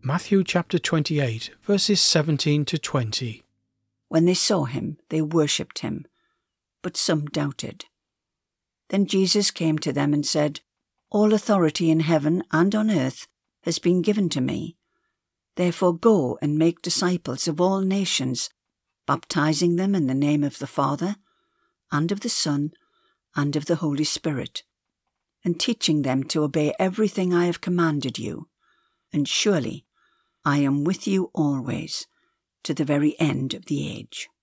Matthew chapter 28, verses 17 to 20. When they saw him, they worshipped him, but some doubted. Then Jesus came to them and said, "All authority in heaven and on earth has been given to me. Therefore go and make disciples of all nations, baptizing them in the name of the Father, and of the Son, and of the Holy Spirit, and teaching them to obey everything I have commanded you. And surely I am with you always, to the very end of the age."